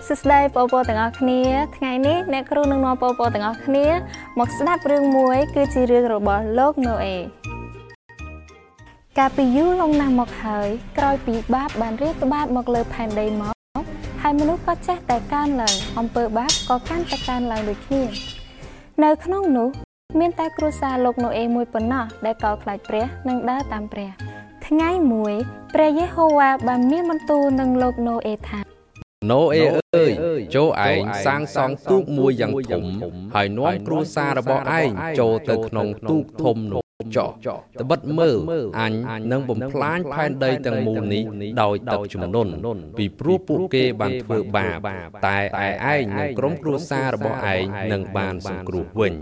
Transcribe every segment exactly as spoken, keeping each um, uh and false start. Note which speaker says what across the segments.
Speaker 1: សួស្តីបងប្អូនទាំងអស់គ្នាថ្ងៃនេះអ្នកគ្រូនឹងនាំបងប្អូនទាំងអស់គ្នាមកស្ដាប់រឿងមួយគឺជារឿងរបស់លោកណូអេកាលពីយូរលង់ណាស់មកហើយក្រោយពីបាបបានរាតត្បាតមកលើផែនដីមកហើយមនុស្សក៏ចេះតែកើនឡើងអំពើបាបក៏កាន់តែកើនឡើងដូចគ្នានៅក្នុងនោះមានតែគ្រួសារលោកណូអេមួយប៉ុណ្ណោះដែលកោតខ្លាចព្រះនិងដើរតាមព្រះថ្ងៃមួយព្រះយេហូវ៉ាបានមានបន្ទូលនឹងលោកណូអេថា
Speaker 2: ណូអេអើយចូលឯងសាងសង់ទូកមួយយ៉ាងធំហើយនាំគ្រួសាររបស់ឯងចូលទៅក្នុងទូកធំនោះចោះត្បិតមើលអញនឹងបំផ្លាញផែនដីទាំងមូលនេះដោយទឹកជំនន់ពីព្រោះពួកគេបានធ្វើបាបតែឯឯងនិងក្រុមគ្រួសាររបស់ឯងនឹងបានសង្គ្រោះវិញ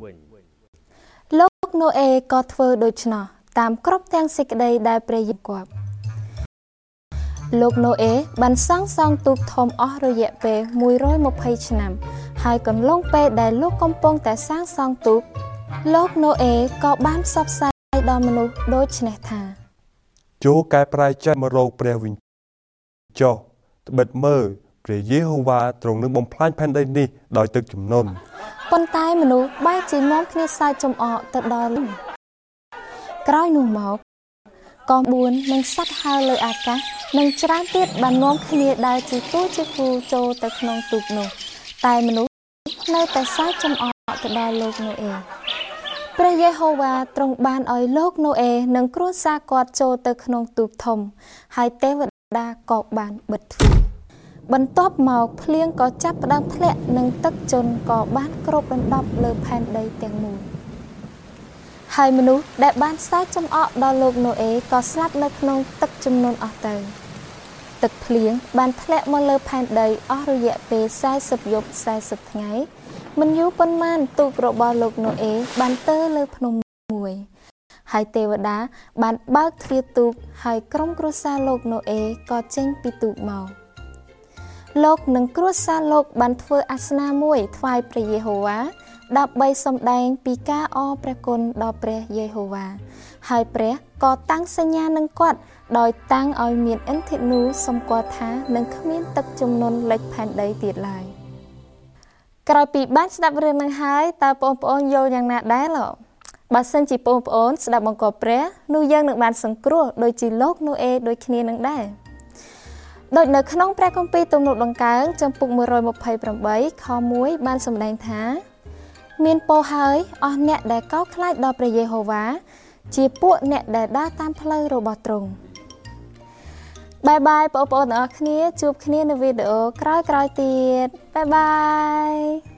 Speaker 1: លោកណូអេក៏ធ្វើដូច្នោះតាមគ្រប់ទាំងសេចក្តីដែលព្រះយេហូវគាប់លោកណូអេបានសាងសង់ទូកធំអស់រយៈពេលមួយរយម្ភៃឆ្នាំហើយកន្លងពេលដែលលោកកំពុងតែសាងសង់ទូកលោកណូអេក៏បានផ្សព្វផ្សាយដល់មនុស្សដូចនេះថា
Speaker 3: ចូលកែប្រែចិត្តមករកព្រះវិញចុះត្បិតមើលព្រះយេហូវ៉ាទ្រង់នឹងបំផ្លាញផែនដីនេះដោយទឹកជំនន់
Speaker 1: ប៉ុន្តែមនុស្សបែរជានាំគ្នាសើចចំអកទៅដល់ក្រោយនោះមកកងបួននិងសត្វហើរលើអាកាសនិងច្រើនទៀតបាននាំគ្នាដើរជាទូជាគូចូលទៅក្នុងទូកនោះតែមនុស្សនៅតែសើចចំអកទៅដល់លោកណូអេព្រះយេហូវ៉ាទ្រង់បានឲ្យលោកណូអេនិងគ្រួសារគាត់ចូលទៅក្នុងទូកធំហើយទេវតាក៏បានបិទទ្វារបន្ទាប់មកភ្លៀងក៏ចាប់ផ្ដើមធ្លាក់និងទឹកជន់ក៏បានគ្របដណ្ដប់លើផែនដីទាំងមូលហើយមនុស្សដែលបានសើចចំអកដល់លោកណូអេក៏ស្លាប់នៅក្នុងទឹកជំនន់អស់ទៅទឹកភ្លៀងបានធ្លាក់មកលើផែនដីអស់រយៈពេលសែសិបយប់សែសិបថ្ងៃមិនយូរប៉ុន្មានទូករបស់លោកណូអេបានទើរលើភ្នំមួយហើយទេវតាបានបើកទ្វារទូកហើយក្រុមគ្រួសារលោកណូអេក៏ចេញពីទូកមកលោកនិងគ្រួសារលោកបានធ្វើអាសនៈមួយថ្វាយព្រះយេហូវ៉ាដើម្បីសម្ដែងពីការអរព្រះគុណដល់ព្រះយេហូវ៉ាហើយព្រះក៏តាំងសញ្ញានឹងគាត់ដោយតាំងឲ្យមានឥន្ធិនូសម្គាល់ថានឹងគ្មានទឹកជំនន់លិចផែនដីទៀតឡើយក្រោយពីបានស្ដាប់រឿងនឹងហើយតើបងប្អូនយល់យ៉ាងណាដែរឡបើសិនជាបងប្អូនស្ដាប់បង្គាប់ព្រះនោះយើងនឹងបានសង្គ្រោះដូចជាលោកណូអេដូចគ្នានឹងដែរដូចនៅក្នុងព្រះគម្ពីរទំនុកដង្កើងចំពុកមួយរយម្ភៃប្រាំបីខមួយបានសម្ដែងថាមានពរហើយអស់អ្នកដែលកោតខ្លាចដល់ព្រះយេហូវ៉ាជាពួកអ្នកដែលដើរតាមផ្លូវរបស់ទ្រង់បាយបាយបងប្អូនទាំងអស់គ្នាជួបគ្នានៅវីដេអូក្រោយៗទៀតបាយបាយ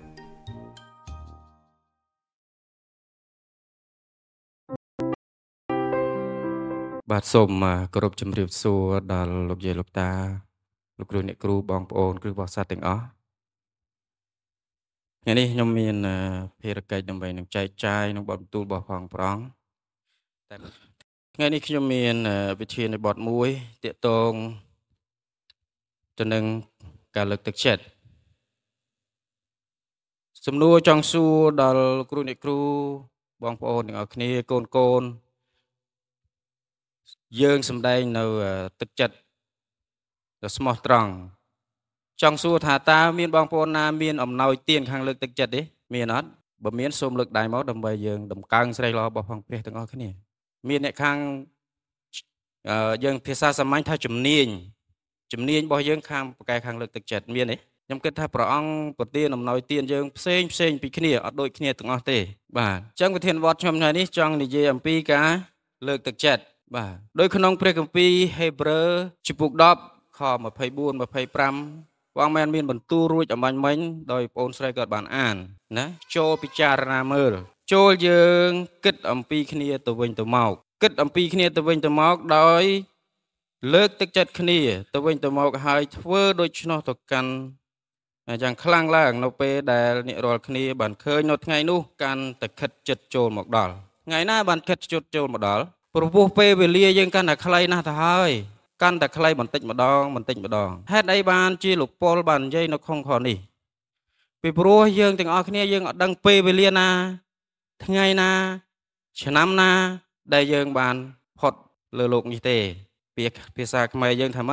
Speaker 4: បាទសូមគោរពជំរាបសួរដល់លោកយាយលោកតាលោកគ្រូអ្នកគ្រូបងប្អូនគ្រូបរិស័ទទាំងអស់ថ្ងៃនេះខ្ញុំមានភារកិច្ចដើម្បីនឹងចែកចាយនឹងបទបន្ទូលរបស់ផងប្រងតែថ្ងៃនេះខ្ញុំមានវិធានបទមួយទាក់ទងទៅនឹងការលើកទឹកចិត្តសំណួរចង់សួរដល់គ្រូអ្នកគ្រូបងប្អូនទាំងអស់គ្នាកូនកូនយើងសម្ដែងនៅទឹកចិត្តដ៏ស្មោះត្រង់ចង់សួរថាតើមានបងប្អូនណាមានអំណោយទានខាងលើកទឹកចិត្តទេមានអត់បើមានសូមលើកដៃមកដើម្បីយើងតម្កើងស្រីល្អរបស់ផងព្រះទាំងអស់គ្នាមានអ្នកខាងយើងភាសាសាមញ្ញថាជំនាញជំនាញរបស់យើងខាងប្រកែខាងលើកទឹកចិត្តមានទេខ្ញុំគិតថាព្រះអង្គប្រទានអំណោយទានយើងផ្សេងផ្សេងពីគ្នាអត់ដូចគ្នាទាំងអស់ទេបាទអញ្ចឹងវិធានបទខ្ញុំថ្ងៃនេះចង់និយាយអំពីការលើកទឹកចិត្តបាទដោយក្នុងព្រះគម្ពីរហេព្រើរជំពូកដប់ខម្ភៃបួន ម្ភៃប្រាំបងមែនមានបន្ទូលរួចអំបញ្ញមិញដោយបងអូនស្រីគាត់បានអានណាចូលពិចារណាមើលចូលយើងគិតអំពីគ្នាទៅវិញទៅមកគិតអំពីគ្នាទៅវិញទៅមកដោយលើកទឹកចិត្តគ្នាទៅវិញទៅមកហើយធ្វើដូច្នោះទៅកាន់យ៉ាងខ្លាំងឡើងនៅពេលដែលអ្នករាល់គ្នាបានឃើញនៅថ្ងៃនោះកាន់តែខិតចិត្តចូលមកដល់ថ្ងៃណាបានខិតចិត្តចូលមកដល់ព្រោះពេលវេលាយើងកាន់តែខ្លីណាស់ទៅហើយកាន់តែខ្លីបន្តិចម្ដងបន្តិចម្ដងហេតុអីបានជាលោកប៉ុលបាននិយាយនៅក្នុងខនេះពីព្រោះយើងទាំងអស់គ្នាយើងអត់ដឹងពេលវេលាណាថ្ងៃណាឆ្នាំណាដែលយើងបានផុតលើโลกនេះទេភាសាខ្មែរយើងថាម៉េច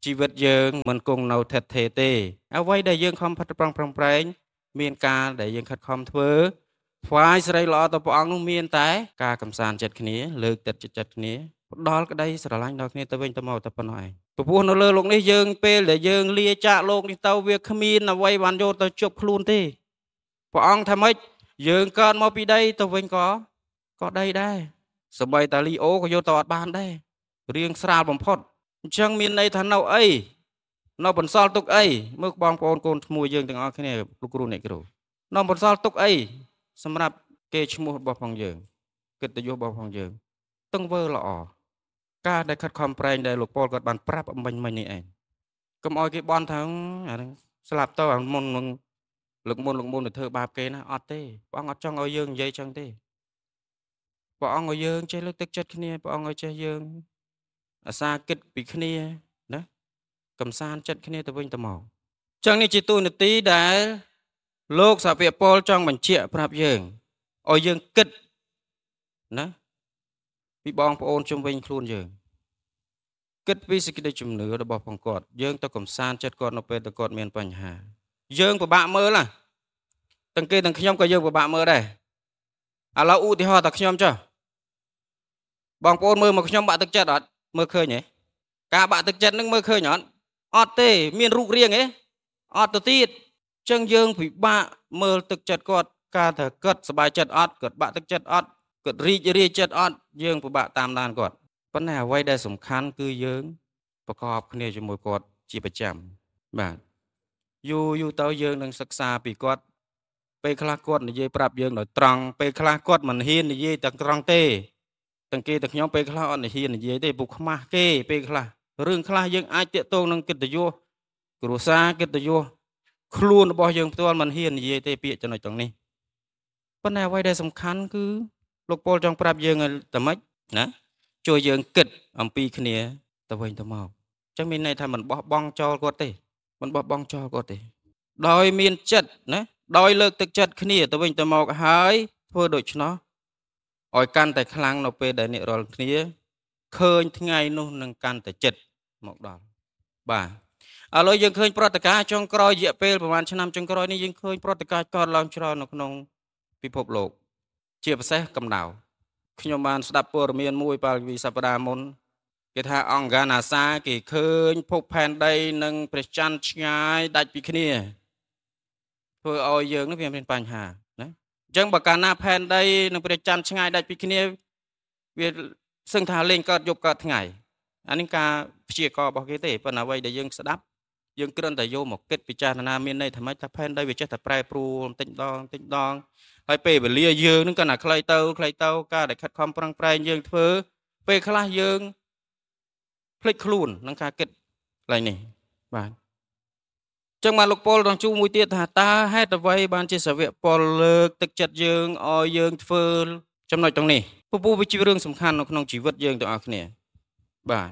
Speaker 4: ជីវិតយើងមិនគង់នៅថិតថេរទេអ្វីដែលយើងខំផិតប្រឹងប្រែងប្រែងមានការដែលយើងខិតខំធ្វើថ្វាយសិរីល្អទៅព្រះអង្គនោះមានតែការកំសាន្តចិត្តគ្នាលើកទឹកចិត្តគ្នាផ្ដល់ក្តីស្រឡាញ់ដល់គ្នាទៅវិញទៅមកតែប៉ុណ្ណោះឯងព្រោះនៅលើលោកនេះយើងពេលដែលយើងលាចាកលោកនេះទៅវាគ្មានអ្វីបានយកទៅជប់ខ្លួនទេព្រះអង្គថាម៉េចយើងកើតមកពីដីទៅវិញក៏ក៏ដីដែរសម្បីតាលីអូក៏យកទៅអត់បានដែររៀងស្រាលបំផុតអញ្ចឹងមានន័យថានៅអីនៅបន្សល់ទុកអីមើលបងប្អូនកូនឈ្មោះយើងទាំងអស់គ្នាលោកគ្រូអ្នកគ្រូនៅបន្សល់ទុកអីសម្រាប់គេឈ្មោះរបស់ផងយើងកិត្តិយសរបស់ផងយើងទង្វើល្អការដែលខិតខំប្រែងដែលលោកប៉ូលគាត់បានប្រាប់អំបញ្ញមិញនេះឯងកុំឲ្យគេបន់ថាអាហ្នឹងស្លាប់ទៅអាមុននឹងលើកមុនលើកមុនទៅធ្វើបាបគេណាអត់ទេព្រះអង្គអត់ចង់ឲ្យយើងនិយាយចឹងទេព្រះអង្គឲ្យយើងចេះលើកទឹកចិត្តគ្នាព្រះអង្គឲ្យចេះយើងអាសាគិតពីគ្នាណាកំសាន្តចិត្តគ្នាទៅវិញទៅមកចឹងនេះជាទូនាទីដែលលោកសាវកប៉ូលចង់បញ្ជាក់ប្រាប់យើងឲ្យយើងគិតណាពីបងប្អូនជុំវិញខ្លួនយើងគិតពីសេចក្តីជំនឿរបស់ផងគាត់យើងទៅកំសាន្តចិត្តគាត់នៅពេលដែលគាត់មានបញ្ហាយើងពិបាកមើលណាទាំងគេទាំងខ្ញុំក៏យើងពិបាកមើលដែរឥឡូវឧទាហរណ៍តែខ្ញុំចុះបងប្អូនមើលមកខ្ញុំបាក់ទឹកចិត្តអត់មើលឃើញទេការបាក់ទឹកចិត្តនឹងមើលឃើញអត់អត់ទេមានរូបរាងទេអត់ទៅទៀតអញ្ចឹងយើងពិបាកមើលទឹកចិត្តគាត់ការថាគាត់សប្បាយចិត្តអត់គាត់បាក់ទឹកចិត្តអត់គាត់រីករាយចិត្តអត់យើងពិបាកតាមដានគាត់ប៉ុន្តែអ្វីដែលសំខាន់គឺយើងប្រកបគ្នាជាមួយគាត់ជាប្រចាំបាទយូរយូរទៅយើងនឹងសិក្សាពីគាត់ពេលខ្លះគាត់និយាយប្រាប់យើងដោយត្រង់ពេលខ្លះគាត់មិនហ៊ាននិយាយទាំងត្រង់ទេទាំងគេទាំងខ្ញុំពេលខ្លះអត់ហ៊ាននិយាយទេពុកខ្មាស់គេពេលខ្លះរឿងខ្លះយើងអាចតាក់ទងនឹងកិត្តិយសគ្រួសារកិត្តិយសខ្លួនរបស់យើងផ្ទាល់មិនហ៊ាននិយាយទេពាក្យចំណុចទាំងនេះប៉ុន្តែអ្វីដែលសំខាន់គឺលោកប៉ូលចង់ប្រាប់យើងតែម៉េចណាជួយយើងគិតអំពីគ្នាទៅវិញទៅមកអញ្ចឹងមានន័យថាមិនបោះបង់ចោលគាត់ទេមិនបោះបង់ចោលគាត់ទេដោយមានចិត្តណាដោយលើកទឹកចិត្តគ្នាទៅវិញទៅមកហើយធ្វើដូច្នោះឲ្យកាន់តែខ្លាំងនៅពេលដែលអ្នករាល់គ្នាឃើញថ្ងៃនោះនឹងកាន់តែចិត្តមកដល់បាទឥឡូវយើងឃើញប្រតិការចុងក្រោយរយៈពេលប្រហែលឆ្នាំចុងក្រោយនេះយើងឃើញប្រតិការកើតឡើងច្រើននៅក្នុងពិភពលោកជាពិសេសកម្ដៅខ្ញុំបានស្ដាប់ព័ត៌មានមួយកាលពីសប្តាហ៍មុនគេថាអង្គការ NASA គេឃើញភពផែនដីនិងព្រះច័ន្ទឆ្ងាយដាច់ពីគ្នាធ្វើឲ្យយើងនេះវាមានបញ្ហាណាអញ្ចឹងបើកាលណាផែនដីនិងព្រះច័ន្ទឆ្ងាយដាច់ពីគ្នាវាសឹងថាលេងកើតយប់កើតថ្ងៃអានេះការព្យាករណ៍របស់គេទេប៉ុន្តែអ្វីដែលយើងស្ដាប់យើងគ្រាន់តែយកមកគិតពិចារណាមានន័យថាម៉េចថាផែនដីវាចេះតែប្រែប្រួលបន្តិចម្ដងបន្តិចម្ដងហើយពេលវេលាយើងនឹងកាន់តែខ្លីទៅខ្លីទៅការដែលខិតខំប្រឹងប្រែងយើងធ្វើពេលខ្លះយើងភ្លេចខ្លួននឹងការគិតកន្លែងនេះបាទចឹងបានលោកប៉ូលต้องជួមួយទៀតថាតើហេតុអ្វីបានជាសាវកប៉ូលលើកទឹកចិត្តយើងឲ្យយើងធ្វើចំណុចទាំងនេះព្រោះវាជារឿងសំខាន់នៅក្នុងជីវិតយើងទាំងអស់គ្នាបាទ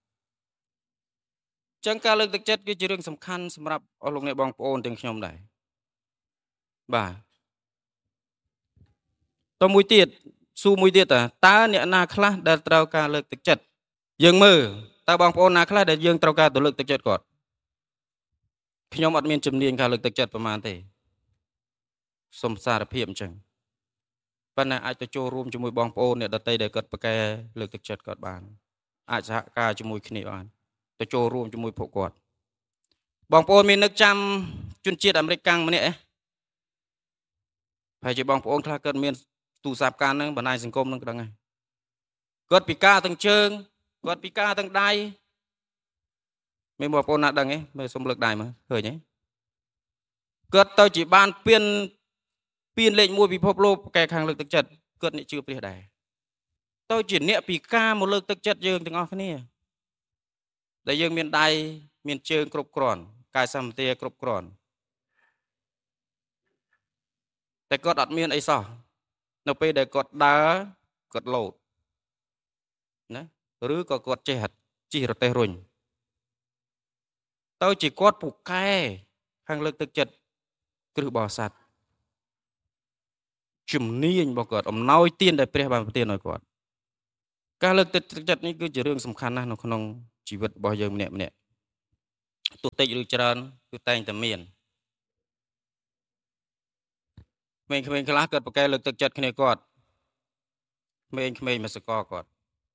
Speaker 4: ចឹងការលើកទឹកចិត្តគឺជារឿងសំខាន់សម្រាប់អស់លោកអ្នកបងប្អូនទាំងខ្ញុំដែរបាទតមួយទៀតសួរមួយទៀតតើតើអ្នកណាខ្លះដែលត្រូវការលើកទឹកចិត្តយើងមើលតើបងប្អូនណាខ្លះដែលយើងត្រូវការទៅលើកទឹកចិត្តគាត់ខ្ញុំអត់មានជំនាញការលើកទឹកចិត្តប្រហែលទេសូមសារភាពអញ្ចឹងប៉ុន្តែអាចទៅចូលរួមជាមួយបងប្អូនអ្នកដទៃដែលគាត់ប្រកែលើកទឹកចិត្តគាត់បានអាចសហការជាមួយគ្នាបានទៅចូលរួមជាមួយពួកគាត់បងប្អូនមាននឹកចាំជនជាតិអាមេរិកកាំងម្នាក់ឯងហើយជាបងប្អូនខ្លះគាត់មានទូរស័ព្ទកានហ្នឹងបណ្ដាញសង្គមហ្នឹងក៏ដឹងដែរគាត់ពិការទាំងជើងគាត់ពិការទាំងដៃមានបងប្អូនណាដឹងទេមើលសុំលើកដៃមើលឃើញទេគាត់ទៅជាបានពៀនពៀនលេខមួយពិភពលោកកែខាងលើកទឹកចិត្តគាត់អ្នកជឿព្រះដែរទៅជាអ្នកពិការមកលើកទឹកចិត្តយើងទាំងអស់គ្នាដែលយើងមានដៃមានជើងគ្រប់គ្រាន់កាយសម្បទាគ្រប់គ្រាន់តែគាត់អត់មានអីសោះនៅពេលដែលគាត់ដើរគាត់លោតណាឬក៏គាត់ចេះជិះរទេះរុញទៅជាគាត់ពូកែខាងលើកទឹកចិត្តគ្រឹះបរិស័ទជំនាញរបស់គាត់អំណោយទានដែលព្រះបានប្រទានឲ្យគាត់ការលើកទឹកចិត្តនេះគឺជារឿងសំខាន់ណាស់នៅក្នុងជីវិតរបស់យើងម្នាក់ម្នាក់ទោះតិចឬច្រើនគឺតែងតែមានក្មេងៗខ្លះគាត់ប្រកែលើកទឹកចិត្តគ្នាគាត់ក្មេងៗមកសកលគាត់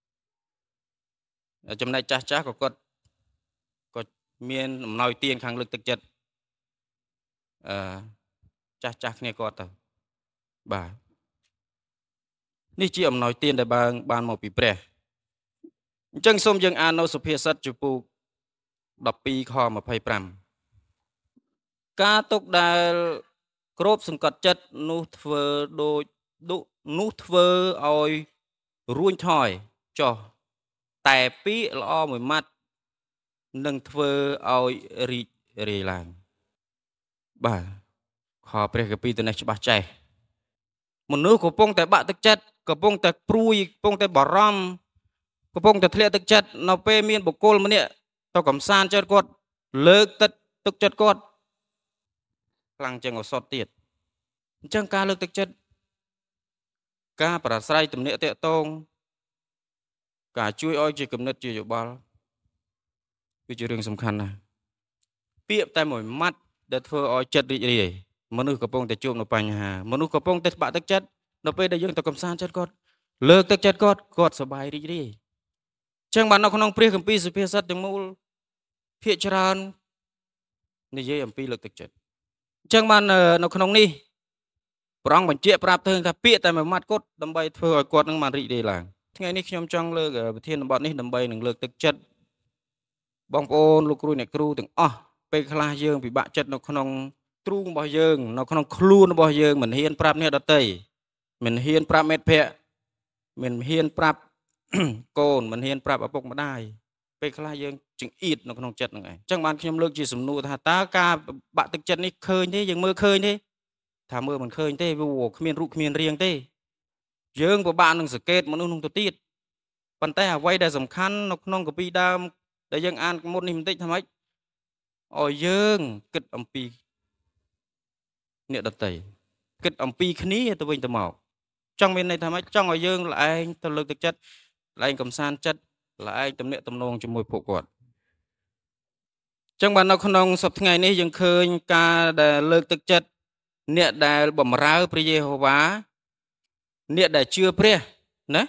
Speaker 4: ចំណែកចាស់ចាស់ក៏គាត់ក៏មានអំណោយទានខាងលើកទឹកចិត្តអឺចាស់ចាស់គ្នាគាត់ទៅបាទនេះជាអំណោយទានដែលបានបានមកពីព្រះអញ្ចឹងសូមយើងអាននៅសុភាសិតជំពូកដប់ពីរខម្ភៃប្រាំការទុកដែលគ្របសង្កត់ចិត្តនោះធ្វើដូចនោះធ្វើឲ្យរួញថយចុះតែពាក្យល្អមួយម៉ាត់នឹងធ្វើឲ្យរីករាយឡើងបាទខព្រះគម្ពីរទៅនេះច្បាស់ចេះមនុស្សកំពុងតែបាក់ទឹកចិត្តកំពុងតែព្រួយកំពុងតែបារម្ភកំពុងតែធ្លាក់ទឹកចិត្តនៅពេលមានបុគ្គលម្នាក់ទៅកំសាន្តចិត្តគាត់លើកទឹកទឹកចិត្តគាត់ខ្លាំងជាងឱសថទៀតអញ្ចឹងការលើកទឹកចិត្តការប្រស្រ័យទំនាក់តាក់ទងការជួយឲ្យជាគំនិតជាយោបល់គឺជារឿងសំខាន់ណាស់ពាក្យតែមួយម៉ាត់ដែលធ្វើឲ្យចិត្តរីករាយមនុស្សកំពុងតែជួបនៅបញ្ហាមនុស្សកំពុងតែបាក់ទឹកចិត្តនៅពេលដែលយើងទៅកំសាន្តចិត្តគាត់លើកទឹកចិត្តគាត់គាត់សប្បាយរីករាយអញ្ចឹងបាននៅក្នុងព្រះគម្ពីរសុភាសិតទាំងមូលភាគច្រើននិយាយអំពីលើកទឹកចិត្តអញ្ចឹងបាននៅក្នុងនេះព្រះអង្គបញ្ជាក់ប្រាប់ទៅថាពាក្យតែមួយម៉ាត់គាត់ដើម្បីធ្វើឲ្យគាត់នឹងបានរីករាយឡើងថ្ងៃនេះខ្ញុំចង់លើកប្រធានបទនេះដើម្បីនឹងលើកទឹកចិត្តបងប្អូនលោកគ្រូអ្នកគ្រូទាំងអស់ពេលខ្លះយើងពិបាកចិត្តនៅក្នុងទ្រូងរបស់យើងនៅក្នុងខ្លួនរបស់យើងមិនហ៊ានប្រាប់អ្នកដទៃមិនហ៊ានប្រាប់មិត្តភក្តិមិនហ៊ានប្រាប់កូនមិនហ៊ានប្រាប់ឪពុកម្ដាយពេលខ្លះយើងចង្អៀតនៅក្នុងចិត្តហ្នឹងឯងអញ្ចឹងបានខ្ញុំលើកជាសំណួរថាតើការបាក់ទឹកចិត្តនេះឃើញទេយើងមើលឃើញទេថាមើលមិនឃើញទេវាគ្មានរូបគ្មានរាងទេយើងពិបាកនឹងសង្កេតមនុស្សនោះទៅទៀតប៉ុន្តែអ្វីដែលសំខាន់នៅក្នុងកាពីដើមដែលយើងអានមុននេះបន្តិចថាម៉េចឲ្យយើងគិតអំពីអ្នកដទៃគិតអំពីគ្នាទៅវិញទៅមកចង់មានន័យថាម៉េចចង់ឲ្យយើងល្ឯងទៅលើកទឹកចិត្តល្ឯងកំសាន្តចិត្តល្ឯងទំនាក់ទំនងជាមួយពួកគាត់អញ្ចឹងបាននៅក្នុងសប្តាហ៍ថ្ងៃនេះយើងឃើញការដែលលើកទឹកចិត្តអ្នកដែលបម្រើព្រះយេហូវ៉ាអ្នកដែលជឿព្រះណា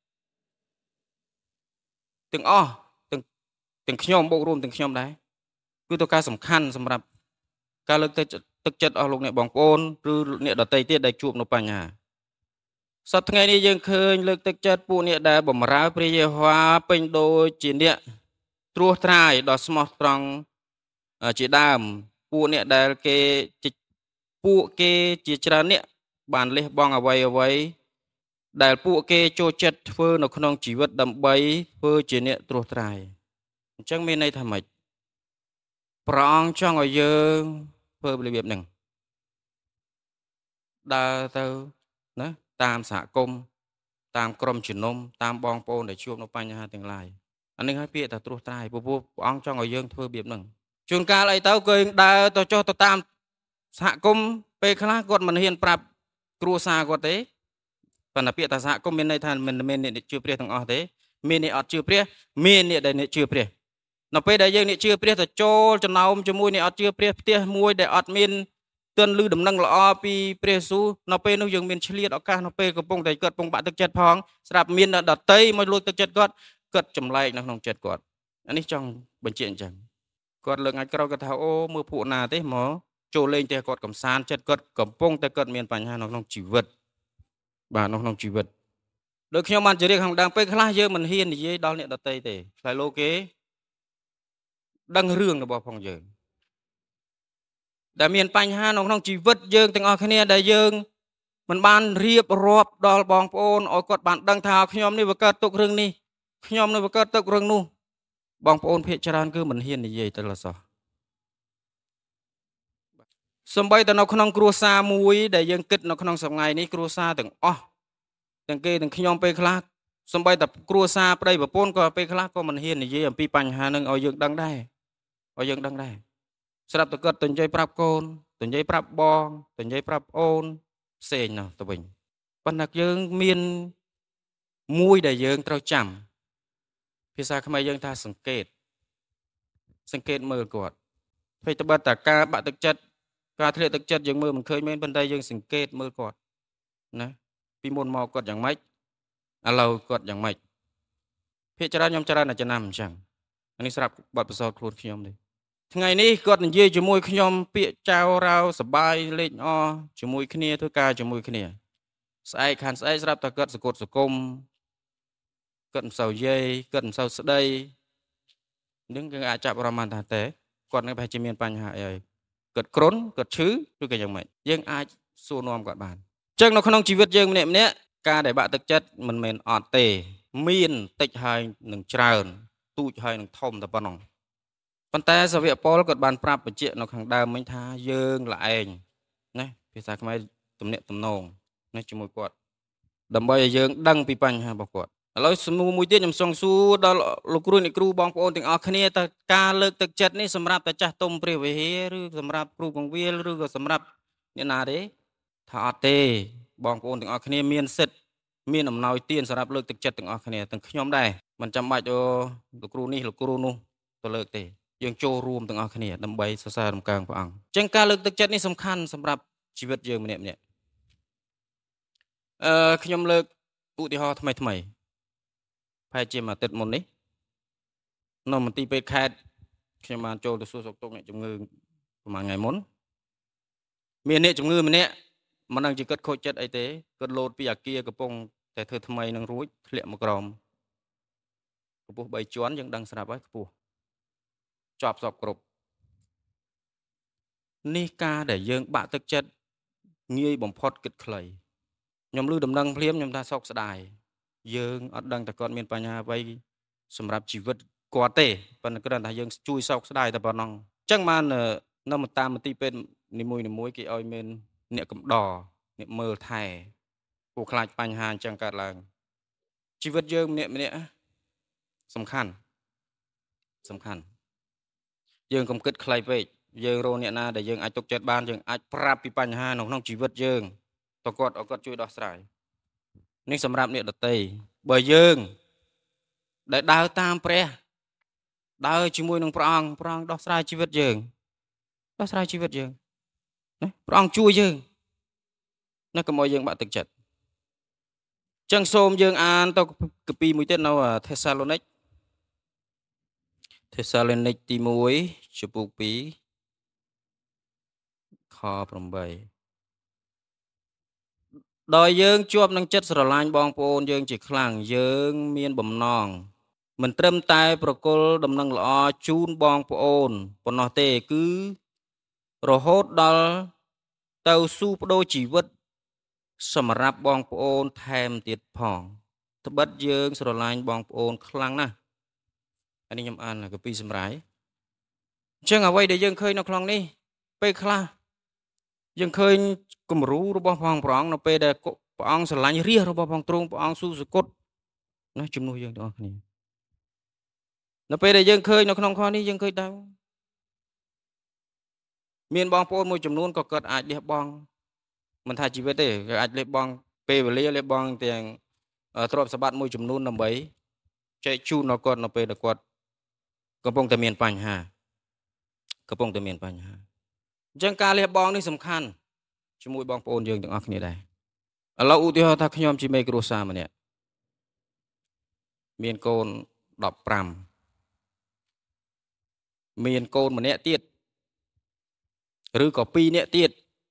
Speaker 4: ទាំងអស់ទាំងទាំងខ្ញុំបូករួមទាំងខ្ញុំដែរគឺទៅការសំខាន់សម្រាប់ការលើកទឹកទឹកចិត្តអស់លោកអ្នកបងប្អូនឬអ្នកដទៃទៀតដែលជួបនៅបញ្ហាសប្តាហ៍ថ្ងៃនេះយើងឃើញលើកទឹកចិត្តពួកអ្នកដែលបម្រើព្រះយេហូវ៉ាពេញដូចជាអ្នកត្រួសត្រាយដ៏ស្មោះត្រង់ជាដើមពួកអ្នកដែលគេពួកគេជាច្រើនអ្នកបានលះបង់អ្វីអ្វីដែលពួកគេចូលចិត្តធ្វើនៅក្នុងជីវិតដើម្បីធ្វើជាអ្នកត្រួសត្រាយអញ្ចឹងមានន័យថាម៉េចព្រះអង្គចង់ឲ្យយើងធ្វើរបៀបហ្នឹងដើរទៅណាតាមសហគមន៍តាមក្រុមជំនុំតាមបងប្អូនដែលជួបនៅបញ្ហាទាំងឡាយអានេះឲ្យពាក្យថាត្រួសត្រាយព្រោះព្រះអង្គចង់ឲ្យយើងធ្វើរបៀបហ្នឹងជួនកាលអីទៅក៏យើងដើរទៅចុះទៅតាមសហគមន៍ពេលខ្លះគាត់មិនហ៊ានប្រាប់គ្រួសារគាត់ទេប៉ុន្តែពាក្យថាសហគមន៍មានន័យថាមិនមែនអ្នកជឿព្រះទាំងអស់ទេមានអ្នកអត់ជឿព្រះមានអ្នកដែលអ្នកជឿព្រះនៅពេលដែលយើងអ្នកជឿព្រះទៅចូលចំណោមជាមួយអ្នកអត់ជឿព្រះផ្ទះមួយដែលអត់មានទន់ឮដំណឹងល្អពីព្រះយេស៊ូវនៅពេលនោះយើងមានឆ្លៀតឱកាសនៅពេលកំពុងតែគាត់កំពុងបាក់ទឹកចិត្តផងស្រាប់មានដតីមកលួចទឹកចិត្តគាត់គាត់ចម្លែកនៅក្នុងចិត្តគាត់អានេះចង់បញ្ជាក់អញ្ចឹងគាត់លើកអាចក្រោយគាត់ថាអូមើលពួកណាទេមកចូលលេងផ្ទះគាត់កំសាន្តចិត្តគាត់កំពុងតែគាត់មានបញ្ហានៅក្នុងជីវិតបាទនៅក្នុងជីវិតដូចខ្ញុំបានជម្រាបខាងដើមពេលខ្លះយើងមិនហ៊ាននិយាយដល់អ្នកដទៃទេខ្លាចលោកគេដឹងរឿងរបស់ផងយើងដែលមានបញ្ហានៅក្នុងជីវិតយើងទាំងអស់គ្នាដែលយើងមិនបានរៀបរាប់ដល់បងប្អូនឲ្យគាត់បានដឹងថាខ្ញុំនេះវាកើតទុករឿងនេះខ្ញុំនេះវាកើតទុករឿងនោះបងប្អូនភាគច្រើនគឺមិនហ៊ាននិយាយទៅឡើយសោះសូម្បីតែនៅក្នុងគ្រួសារមួយដែលយើងគិតនៅក្នុងសម័យនេះគ្រួសារទាំងអស់ទាំងគេទាំងខ្ញុំពេលខ្លះសូម្បីតែគ្រួសារប្តីប្រពន្ធក៏ពេលខ្លះក៏មិនហ៊ាននិយាយអំពីបញ្ហានឹងឲ្យយើងដឹងដែរឲ្យយើងដឹងដែរស្រាប់តែគាត់ទៅនិយាយប្រាប់កូនទៅនិយាយប្រាប់បងទៅនិយាយប្រាប់អូនផ្សេងណាស់ទៅវិញប៉ុន្តែយើងមានមួយដែលយើងត្រូវចាំភាសាខ្មែរយើងថាសង្កេតសង្កេតមើលគាត់ភ័យត្បិតតែការបាក់ទឹកចិត្តការធ្លាក់ទឹកចិត្តយើងមើលមិនឃើញមែនប៉ុន្តែយើងសង្កេតមើលគាត់ណាពីមុនមកគាត់យ៉ាងម៉េចឥឡូវគាត់យ៉ាងម៉េចភាគច្រើនខ្ញុំច្រើនតែចំណាំអញ្ចឹងនេះស្រាប់បទពិសោធន៍ខ្លួនខ្ញុំទេថ្ងៃនេះគាត់និយាយជាមួយខ្ញុំពាក្យចៅរៅសបាយលេងអជាមួយគ្នាធ្វើការជាមួយគ្នាស្អែកខានស្អែកស្រាប់តែគាត់សកត់សកុំគាត់មិនសូវយាយគាត់មិនសូវស្ដីនឹងគឺអាចចាប់អារម្មណ៍ថាតែគាត់នឹងប្រហែលជាមានបញ្ហាអីហើយគាត់គ្រុនគាត់ឈឺឬក៏យ៉ាងម៉េចយើងអាចសួរនាំគាត់បានអញ្ចឹងនៅក្នុងជីវិតយើងម្នាក់ម្នាក់ការដែលបាក់ទឹកចិត្តមិនមែនអត់ទេមានតិចហើយនឹងច្រើនទូចហើយនឹងធំតែប៉ុណ្ណោះប៉ុន្តែសាវកប៉ុលគាត់បានប្រាប់បញ្ជាក់នៅខាងដើមមិញថាយើងល្អឯងណាភាសាខ្មែរទំនាក់ទំនងណាជាមួយគាត់ដើម្បីឲ្យយើងដឹងពីបញ្ហារបស់គាត់ឥឡូវសំណួរមួយទៀតខ្ញុំសង្សួរដល់លោកគ្រូអ្នកគ្រូបងប្អូនទាំងអស់គ្នាតើការលើកទឹកចិត្តនេះសម្រាប់តែចាស់ទុំព្រះវិហារឬសម្រាប់គ្រូកងវិលឬក៏សម្រាប់អ្នកណាទេថាអត់ទេបងប្អូនទាំងអស់គ្នាមានសិទ្ធិមានអំណោយទានសម្រាប់លើកទឹកចិត្តទាំងអស់គ្នាទាំងខ្ញុំដែរមិនចាំបាច់អូលោកគ្រូនេះលោកគ្រូនោះទៅលើកទេយើងចូលរួមទាំងអស់គ្នាដើម្បីសរសើររំកើងព្រះអង្គអញ្ចឹងការលើកទឹកចិត្តនេះសំខាន់សម្រាប់ជីវិតយើងម្នាក់ម្នាក់អឺខ្ញុំលើកឧទាហរណ៍ថ្មីថ្មីប្រហែលជាមួយអាទិត្យមុននេះនៅមន្ទីរពេទ្យខេត្តខ្ញុំបានចូលទៅសួរសុខទុក្ខអ្នកជំងឺប្រហែលថ្ងៃមុនមានអ្នកជំងឺម្នាក់មិនដឹងជាគាត់ខូចចិត្តអីទេគាត់លោតពីអាគារកំពុងតែធ្វើថ្មីនឹងរួចធ្លាក់មកក្រោមកម្ពស់បីជាន់យើងដឹងស្រាប់ហើយខ្ពស់ជាប់សពគ្រប់នេះការដែលយើងបាក់ទឹកចិត្តងាយបំផុតគិតខ្លីខ្ញុំឮដំណឹងភ្លាមខ្ញុំថាសោកស្ដាយយើងអត់ដឹងតែគាត់មានបញ្ហាអ្វីសម្រាប់ជីវិតគាត់ទេប៉ុន្តែគ្រាន់តែយើងជួយសោកស្ដាយតែប៉ុណ្ណឹងអញ្ចឹងបាននៅតាមមន្ទីរពេទ្យនីមួយនីមួយគេឲ្យមានអ្នកកំដរអ្នកមើលថែគួរខ្លាចបញ្ហាអញ្ចឹងកើតឡើងជីវិតយើងម្នាក់ម្នាក់សំខាន់សំខាន់យើងកុំគិតខ្លីពេកយើងរកអ្នកណាដែលយើងអាចទុកចិត្តបានយើងអាចប្រាប់ពីបញ្ហានៅក្នុងជីវិតយើងតើគាត់ឲ្យគាត់ជួយដោះស្រាយនេះសម្រាប់អ្នកដទៃបើយើងដែលដើរតាមព្រះដើរជាមួយនឹងព្រះអង្គព្រះអង្គដោះស្រាយជីវិតយើងដោះស្រាយជីវិតយើងណាព្រះអង្គជួយយើងណាកុំឲ្យយើងបាក់ទឹកចិត្តអញ្ចឹងសូមយើងអានទៅកាពីមួយទៀតនៅថេសាឡូនីកថេសាឡូនីកទីមួយចំពោះពីរខប្រាំបីដោយយើងជាប់នឹងចិត្តស្រឡាញ់បងប្អូនយើងជាខ្លាំងយើងមានបំណងមិនត្រឹមតែប្រគល់ដំណឹងល្អជូនបងប្អូនប៉ុណ្ណោះទេគឺរហូតដល់ទៅស៊ូបដូរជីវិតសម្រាប់បងប្អូនថែមទៀតផងត្បិតយើងស្រឡាញ់បងប្អូនខ្លាំងណាស់អានេះខ្ញុំអានកាពីសម្រាយអញ្ចឹងអ្វីដែលយើងឃើញនៅក្នុងនេះពេលខ្លះយើងឃើញគំរូរបស់ព្រះអង្គព្រះអង្គនៅពេលដែលព្រះអង្គស្រឡាញ់រាជរបស់ព្រះអង្គទ្រង់ព្រះអង្គស៊ូសគត់ណាជំនួសយើងទាំងអស់គ្នានៅពេលដែលយើងឃើញនៅក្នុងខនេះយើងឃើញថាមានបងប្អូនមួយចំនួនក៏គាត់អាចលះបង់មិនថាជីវិតទេគេអាចលះបង់ពេលវេលាលះបង់ទាំងទ្រព្យសម្បត្តិមួយចំនួនដើម្បីចែកជូនដល់គាត់នៅពេលដែលគាត់កំពុងតែមានបញ្ហាកំពុងតែមានបញ្ហាអញ្ចឹងការលះបង់នេះសំខាន់ជាមួយបងប្អូនយើងទាំងអស់គ្នាដែរឥឡូវឧទាហរណ៍ថាខ្ញុំជាមេគ្រួសារម្នាក់មានកូនដប់ប្រាំមានកូនម្នាក់ទៀតឬក៏ពីរនាក់ទៀត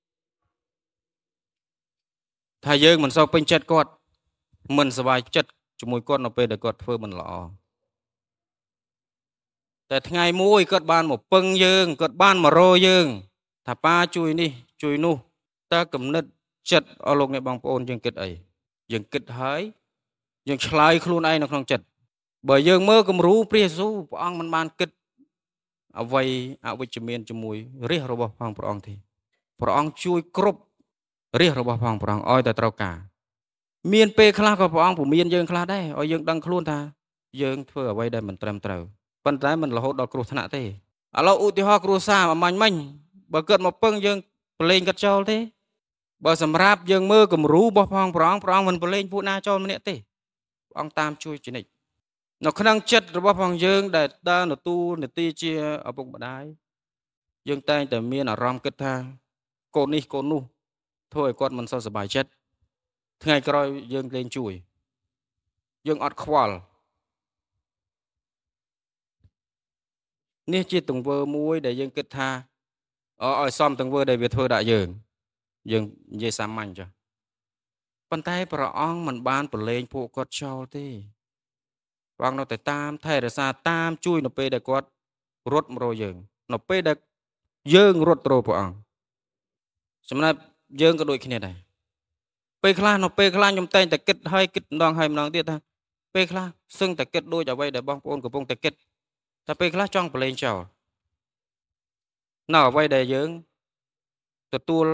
Speaker 4: ថាយើងមិនសូវពេញចិត្តគាត់មិនសប្បាយចិត្តជាមួយគាត់នៅពេលដែលគាត់ធ្វើមិនល្អតែថ្ងៃមួយគាត់បានមកពឹងយើងគាត់បានមករកយើងថាប៉ាជួយនេះជួយនោះតើគំនិតចិត្តអស់លោកអ្នកបងប្អូនយើងគិតអីយើងគិតហើយយើងឆ្លើយខ្លួនឯងនៅក្នុងចិត្តបើយើងមើលគំរូព្រះយេស៊ូវព្រះអង្គមិនបានគិតអ្វីអវិជ្ជមានជាមួយរាជរបស់ព្រះអង្គទេព្រះអង្គជួយគ្រប់រាជរបស់ព្រះអង្គព្រះអង្គឲ្យតែត្រូវការមានពេលខ្លះក៏ព្រះអង្គពុំមានយើងខ្លះដែរឲ្យយើងដឹងខ្លួនថាយើងធ្វើអ្វីដែលមិនត្រឹមត្រូវប៉ុន្តែមិនរហូតដល់គ្រោះថ្នាក់ទេឥឡូវឧទាហរណ៍គ្រួសារអាមាញ់មិញបើគាត់មកពឹងយើងប្រឡែងគាត់ចោលទេបើសម្រាប់យើងមើលគំរូរបស់ព្រះអង្គព្រះអង្គព្រះអង្គមិនប្រឡែងពួកណាចោលម្នាក់ទេព្រះអង្គតាមជួយជានិច្ចនៅក្នុងចិត្តរបស់ព្រះអង្គយើងដែលដើរទទួលនាទីជាឪពុកម្ដាយយើងតែងតែមានអារម្មណ៍គិតថាកូននេះកូននោះធ្វើឲ្យគាត់មិនសូវសប្បាយចិត្តថ្ងៃក្រោយយើងលែងជួយយើងអត់ខ្វល់នេះជាទង្វើមួយដែលយើងគិតថាអឲ្យសមទង្វើដែលវាធ្វើដាក់យើងយើងនិយាយសាមញ្ញចាប៉ុន្តែព្រះអង្គមិនបានប្រឡែងពួកគាត់ចោលទេព្រះអង្គនៅតែតាមថែរក្សាតាមជួយនៅពេលដែលគាត់រត់មករកយើងនៅពេលដែលយើងរត់ទៅព្រះអង្គសម្រាប់យើងក៏ដូចគ្នាដែរពេលខ្លះនៅពេលខ្លះខ្ញុំតែងតែគិតហើយគិតម្ដងហើយម្ដងទៀតថាពេលខ្លះសឹងតែគិតដូចអ្វីដែលបងប្អូនកំពុងតែគិតតែពេលខ្លះចង់ប្រឡែងចោលនៅអ្វីដែលយើងទទួល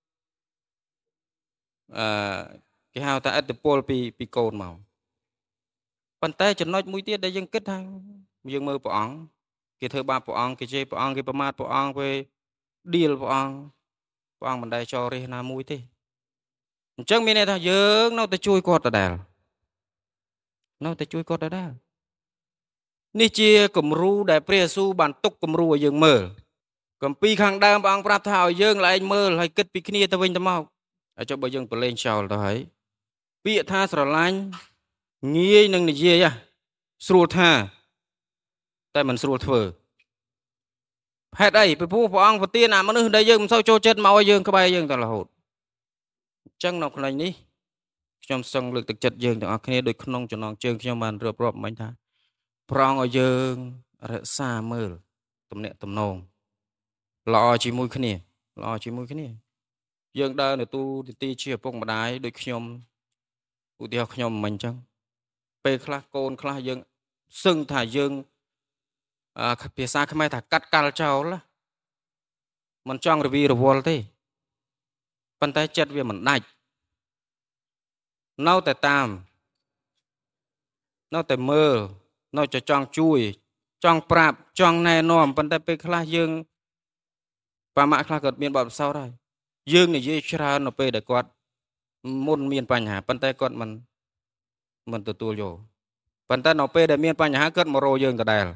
Speaker 4: អឺគេហៅថាឥទ្ធិពលពីពីកូនមកប៉ុន្តែចំណុចមួយទៀតដែលយើងគិតថាយើងមើលព្រះអង្គគេធ្វើបាបព្រះអង្គគេជេរព្រះអង្គគេប្រមាថព្រះអង្គពេលឌីលព្រះអង្គព្រះអង្គមិនដែលចោលរេះណាមួយទេអញ្ចឹងមានន័យថាយើងនៅតែជួយគាត់ដដែលនៅតែជួយគាត់ដដែលនេះជាគំរូដែលព្រះយេស៊ូវបានទុកគំរូឲ្យយើងមើលគម្ពីរខាងដើមព្រះអង្គប្រាប់ថាឲ្យយើងឡើងមើលហើយគិតពីគ្នាទៅវិញទៅមកហើយចុះបើយើងប្រឡែងចោលទៅហើយពាក្យថាស្រឡាញ់ងាយនឹងនិយាយស្រួលថាតែមិនស្រួលធ្វើហេតុអីពីព្រោះព្រះអង្គប្រទានអាមនុស្សដែលយើងមិនសូវចូលចិត្តមកឲ្យយើងក្បែរយើងតរហូតអញ្ចឹងនៅក្នុងនេះខ្ញុំសឹងលើកទឹកចិត្តយើងទាំងអស់គ្នាដូចក្នុងចំណងជើងខ្ញុំបានរៀបរាប់មិញថាព្រះអង្គឲ្យយើងរក្សាមើលទំនាក់ទំនងល្អជាមួយគ្នាល្អជាមួយគ្នាយើងដើរនៅទូទីជាឪពុកម្ដាយដូចខ្ញុំឧទាហរណ៍ខ្ញុំមិញអញ្ចឹងពេលខ្លះកូនខ្លះយើងសឹងថាយើងភាសាខ្មែរថាកាត់កាល់ចោលមិនចង់រវីរវល់ទេប៉ុន្តែចិត្តវាមិនដាច់នៅតែតាមនៅតែមើលនៅតែចង់ជួយចង់ប្រាប់ចង់ណែនាំប៉ុន្តែពេលខ្លះយើងប៉ាម៉ាក់ខ្លះគាត់មានបទពិសោធន៍ហើយយើងនិយាយច្រើននៅពេលដែលគាត់មុនមានបញ្ហាប៉ុន្តែគាត់មិនមិនទទួលយកប៉ុន្តែនៅពេលដែលមានបញ្ហាគាត់មករកយើងដដែល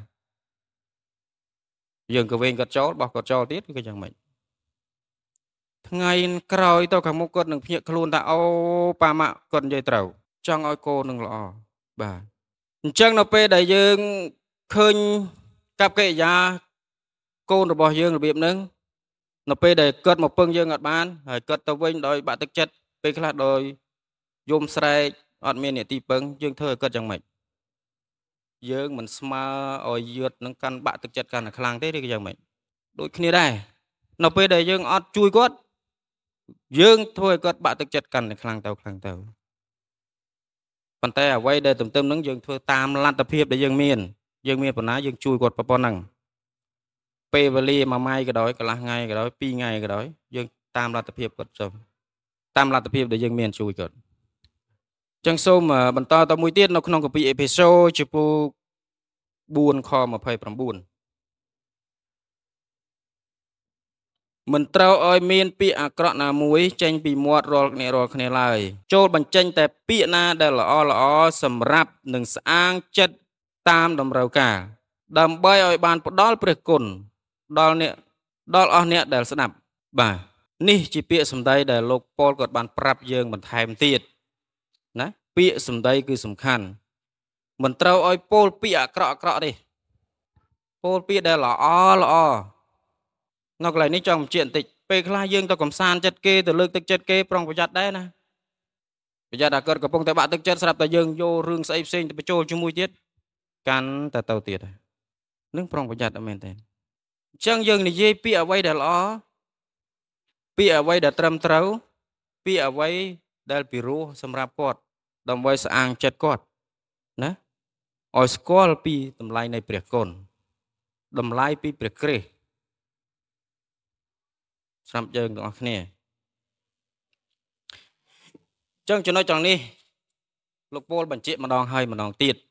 Speaker 4: យើងក៏វិញគាត់ចោលបោះគាត់ចោលទៀតគឺយ៉ាងម៉េចថ្ងៃក្រោយទៅខាងមុខគាត់នឹងភ្ញាក់ខ្លួនថាអូប៉ាម៉ាក់គាត់និយាយត្រូវចង់ឲ្យកូននឹងល្អបាទអញ្ចឹងនៅពេលដែលយើងឃើញកັບកិរិយាកូនរបស់យើងរបៀបហ្នឹងនៅពេលដែលគាត់មកពឹងយើងអត់បានហើយគាត់ទៅវិញដោយបាក់ទឹកចិត្តពេលខ្លះដោយយំស្រែកអត់មានអ្នកទីពឹងយើងធ្វើឲ្យគាត់យ៉ាងម៉េចយើងមិនស្មើឲ្យយឺតនឹងកាន់បាក់ទឹកចិត្តកាន់តែខ្លាំងទេឬក៏យ៉ាងម៉េចដូចគ្នាដែរនៅពេលដែលយើងអត់ជួយគាត់យើងធ្វើឲ្យគាត់បាក់ទឹកចិត្តកាន់តែខ្លាំងទៅខ្លាំងទៅប៉ុន្តែអ្វីដែលទន្ទឹមនឹងយើងធ្វើតាមលទ្ធភាពដែលយើងមានយើងមានប៉ុណ្ណាយើងជួយគាត់ប៉ុណ្ណឹងពេលវេលាមួយម៉ាយក៏ដោយកន្លះថ្ងៃក៏ដោយពីរថ្ងៃក៏ដោយយើងតាមលទ្ធភាពគាត់ចុះតាមលទ្ធភាពដែលយើងមានជួយគាត់អញ្ចឹងសូមបន្តទៅមួយទៀតនៅក្នុងកាពីអេផេសូចំពោះបួនខម្ភៃប្រាំបួនមិនត្រូវឲ្យមានពាក្យអាក្រក់ណាមួយចេញពីមាត់រាល់អ្នករាល់គ្នាឡើយចូលបញ្ចេញតែពាក្យណាដែលល្អល្អសម្រាប់នឹងស្អាងចិត្តតាមតម្រូវការដើម្បីឲ្យបានផ្ដល់ព្រះគុណដល់អ្នកដល់អស់អ្នកដែលស្ដាប់បាទនេះជាពាក្យសម្ដីដែលលោកប៉ូលគាត់បានប្រាប់យើងបន្ថែមទៀតណាពាក្យសម្ដីគឺសំខាន់មិនត្រូវឲ្យពោលពាក្យអាក្រក់អាក្រក់ទេពោលពាក្យដែលល្អល្អនៅកន្លែងនេះចង់បញ្ជាក់បន្តិចពេលខ្លះយើងទៅកំសាន្តចិត្តគេទៅលើកទឹកចិត្តគេប្រុងប្រយ័ត្នដែរណាប្រយ័ត្នតែគាត់កំពុងតែបាក់ទឹកចិត្តស្រាប់តែយើងយករឿងស្អីផ្សេងទៅបញ្ចូលជាមួយទៀតកាន់តែទៅទៀតនឹងប្រុងប្រយ័ត្នអត់មែនទេអញ្ចឹងយើងនិយាយពាក្យអ្វីដែលល្អពាក្យអ្វីដែលត្រឹមត្រូវពាក្យអ្វីដែលពិរោះសម្រាប់គាត់ដើម្បីស្អាងចិត្តគាត់ណាឲ្យស្គាល់ពីតម្លៃនៃព្រះគុណតម្លៃពីព្រះគ្រីស្ទសម្រាប់យើងទាំងអស់គ្នាអញ្ចឹងចំណុចត្រង់នេះលោកប៉ូលបញ្ជាក់ម្ដងហើយម្ដងទៀត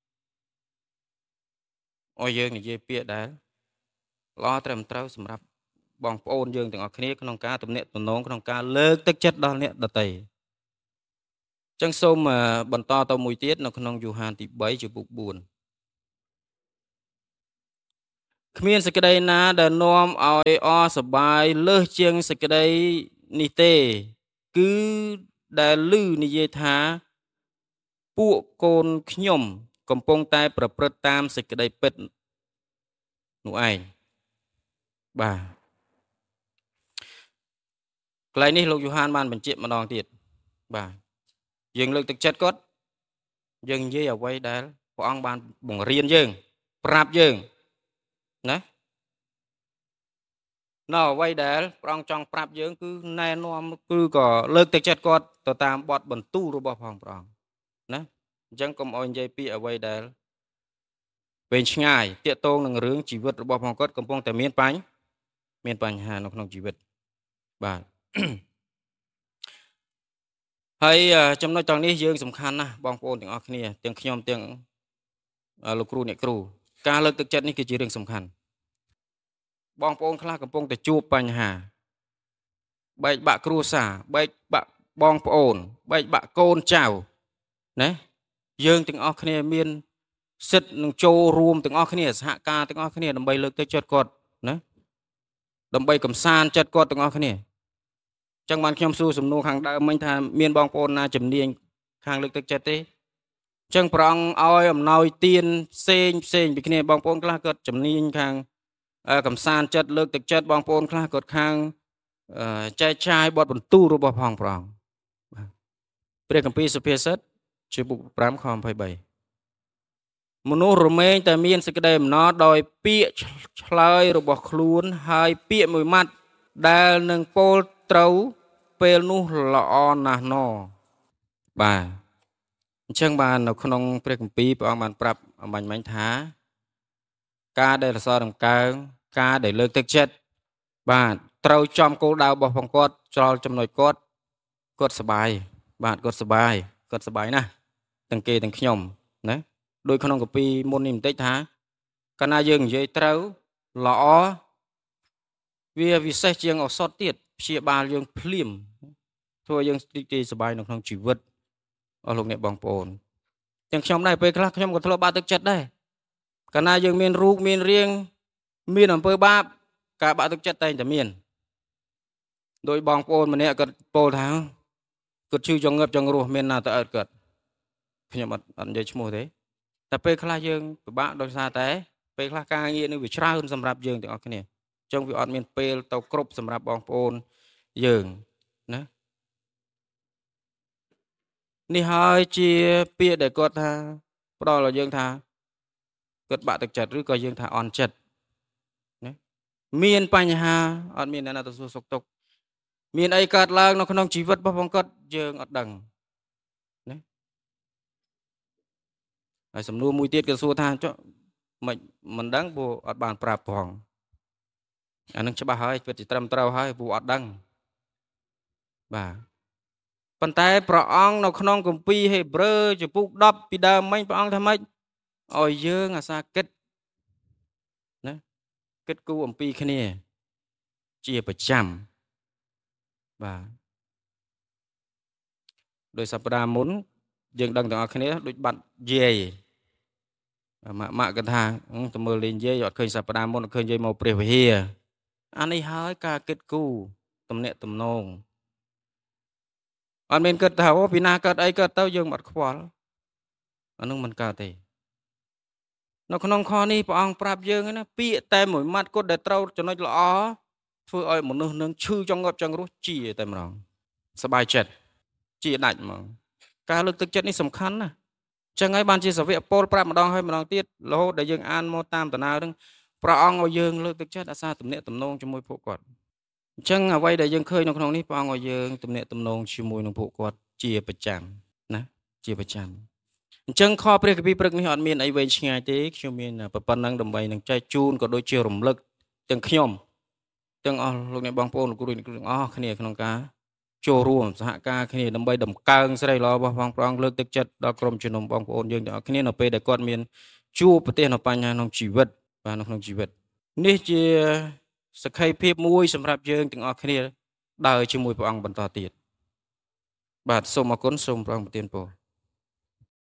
Speaker 4: ឲ្យយើងនិយាយពាក្យដែលល្អត្រឹមត្រូវសម្រាប់បងប្អូនយើងទាំងអស់គ្នាក្នុងការទំនាក់ទំនងក្នុងការលើកទឹកចិត្តដល់អ្នកដទៃអញ្ចឹងសូមបន្តទៅមួយទៀតនៅក្នុងយូហានទីបីចំពុកបួនគ្មានសេចក្តីណាដែលនាំឲ្យអសប្បាយលើសជាងសេចក្តីនេះទេគឺដែលឮនិយាយថាពួកកូនខ្ញុំកំពុងតែប្រព្រឹត្តតាមសេចក្តីពិតនោះឯងបាទកន្លែងនេះលោកយូហានបានបញ្ជាក់ម្ដងទៀតបាទយើងលើកទឹកចិត្តគាត់យើងនិយាយអ្វីដែលព្រះអង្គបានបង្រៀនយើងប្រាប់យើងណានៅអ្វីដែលព្រះអង្គចង់ប្រាប់យើងគឺណែនាំគឺក៏លើកទឹកចិត្តគាត់ទៅតាមបទបន្ទូលរបស់ផងព្រះអង្គណាអញ្ចឹងកុំឲ្យនិយាយពីអ្វីដែលវែងឆ្ងាយតាក់ទងនឹងរឿងជីវិតរបស់ផងគាត់កំពុងតែមានបញ្ហាមានបញ្ហានៅក្នុងជីវិតបាទហើយចំណុចទាំងនេះយើងសំខាន់ណាស់បងប្អូនទាំងអស់គ្នាទាំងខ្ញុំទាំងលោកគ្រូអ្នកគ្រូការលើកទឹកចិត្តនេះគឺជារឿងសំខាន់បងប្អូនខ្លះកំពុងតែជួបបញ្ហាបែកបាក់គ្រួសារបែកបាក់បងប្អូនបែកបាក់កូនចៅណាយើងទាំងអស់គ្នាមានសិទ្ធិនឹងចូលរួមទាំងអស់គ្នាសហការទាំងអស់គ្នាដើម្បីលើកទឹកចិត្តគាត់ណាដើម្បីកំសាន្តចិត្តគាត់ទាំងអស់គ្នាចឹងបានខ្ញុំសួរសំណួរខាងដើមមិញថាមានបងប្អូនណាជំនាញខាងលើកទឹកចិត្តទេចឹងព្រះអង្គឲ្យអំណោយទានផ្សេងផ្សេងពីគ្នាបងប្អូនខ្លះគាត់ជំនាញខាងកំសាន្តចិត្តលើកទឹកចិត្តបងប្អូនខ្លះគាត់ខាងចែកចាយបទបន្ទូលរបស់ផងព្រះអង្គព្រះគម្ពីរសុភាសិតជាពុកប្រាំខម្ភៃបីមនុស្សរមែងតែមានសេចក្តីអំណរដោយពាក្យឆ្លើយរបស់ខ្លួនហើយពាក្យមួយម៉ាត់ដែលនឹងពោលត្រូវពេលនោះល្អណាស់ណបាទអញ្ចឹងបាននៅក្នុងព្រះគម្ពីរព្រះអង្គបានប្រាប់អំបញ្ញមិញថាការដែលរសដំកើងការដែលលើកទឹកចិត្តបាទត្រូវចំគោលដៅរបស់ផងគាត់ចោលចំណុចគាត់គាត់សប្បាយបាទគាត់សប្បាយគាត់សប្បាយណាស់ទាំងគេទាំងខ្ញុំណាដោយក្នុងគម្ពីរមុននេះបន្តិចថាកាលណាយើងនិយាយត្រូវល្អវាវិសេសជាងឱសថទៀតព្យាបាលយើងភ្លាមធ្វើយើងរីករាយសប្បាយនៅក្នុងជីវិតអស់លោកអ្នកបងប្អូនទាំងខ្ញុំដែរពេលខ្លះខ្ញុំក៏ធ្លាប់បាក់ទឹកចិត្តដែរកាលណាយើងមានរូបមានរាងមានអំពើបាបការបាក់ទឹកចិត្តតែងតែមានដោយបងប្អូនម្នាក់គាត់ពោលថាគាត់ឈឺចង្ងើបចង្រោះមានណាទៅអើតគាត់ខ្ញុំអត់អត់និយាយឈ្មោះទេតែពេលខ្លះយើងពិបាកដោយសារតែពេលខ្លះការងារនេះវាច្រើនសម្រាប់យើងទាំងអស់គ្នាចឹងវាអត់មានពេលទៅគ្រប់សម្រាប់បងប្អូនយើងណានេះហើយជាពាក្យដែលគាត់ថាផ្ដល់ឲ្យយើងថាគាត់បាក់ទឹកចិត្តឬក៏យើងថាអន់ចិត្តណាមានបញ្ហាអត់មានអ្នកណាទៅសួរសុខទុក្ខមានអីកើតឡើងនៅក្នុងជីវិតរបស់បងគាត់យើងអត់ដឹងណាហើយសំណួរមួយទៀតគេសួរថាចុះមិនមិនដឹងព្រោះអត់បានប្រាប់ផងអានឹងច្បាស់ហើយពិតជាត្រឹមត្រូវហើយព្រោះអត់ដឹងបាទប៉ុន្តែព្រះអង្គនៅក្នុងគម្ពីរហេព្រើរជំពូកដប់ពីដើមមិញព្រះអង្គថាម៉េចឲ្យយើងអាសាគិតណាគិតគូរអំពីគ្នាជាប្រចាំបាទដោយសប្តាហ៍មុនយើងដឹងទាំងអស់គ្នាដូចបាត់យាយម៉ាក់ម៉ាក់គាត់ថាទៅមើលលេងយាយអត់ឃើញសប្តាហ៍មុនអត់ឃើញយាយមកព្រះវិហារអានេះហើយការគិតគូរទំនាក់ទំនងអត់មានគិតថាអូពីណាកើតអីកើតទៅយើងអត់ខ្វល់អានោះមិនកើតទេនៅក្នុងខនេះព្រះអង្គប្រាប់យើងណាពាក្យតែមួយម៉ាត់គាត់ដែលត្រូវចំណុចល្អធ្វើឲ្យមនុស្សនឹងឈឺចង្អប់ចង្រោះជាតែម្ដងសប្បាយចិត្តជាដាច់ហ្មងការលើកទឹកចិត្តនេះសំខាន់ណាស់ចឹងហើយបានជាសាវកពោលប្រាប់ម្ដងហើយម្ដងទៀតរហូតដែលយើងអានមកតាមដំណើរនឹងព្រះអង្គឲ្យយើងលើកទឹកចិត្តអាសាទំនាក់ទំនងជាមួយពួកគាត់អញ្ចឹងអ្វីដែលយើងឃើញនៅក្នុងនេះព្រះអង្គឲ្យយើងទំនាក់ទំនងជាមួយនឹងពួកគាត់ជាប្រចាំណាជាប្រចាំអញ្ចឹងខព្រះគម្ពីរព្រឹកនេះអត់មានអីវែងឆ្ងាយទេខ្ញុំមានប៉ុណ្ណឹងដើម្បីនឹងចែកជូនក៏ដូចជារំលឹកទាំងខ្ញុំទាំងអស់លោកអ្នកបងប្អូនលោកគ្រូទាំងអស់គ្នាក្នុងការចូលរួមសហការគ្នាដើម្បីដំកើងស្រីល្អរបស់ព្រះអង្គលើកទឹកចិត្តដល់ក្រុមជំនុំបងប្អូនយើងទាំងអស់គ្នានៅពេលដែលគាត់មានជួបប្រទះនៅបញ្ហាក្នុងជីវិតបាទនៅក្នុងជីវិតនេះជាសក្ខីភាពមួយសម្រាប់យើងទាំងអស់គ្នាដើរជាមួយព្រះអង្គបន្តទៀតបាទសូមអរគុណសូមព្រះអង្គប្រទានពរ